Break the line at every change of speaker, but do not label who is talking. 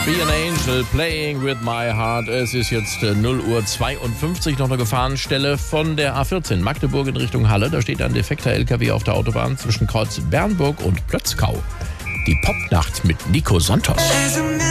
Be an Angel, Playing with My Heart. Es ist jetzt 0:52 Uhr, noch eine Gefahrenstelle von der A14 Magdeburg in Richtung Halle. Da steht ein defekter LKW auf der Autobahn zwischen Kreuz Bernburg und Plötzkau. Die Popnacht mit Nico Santos.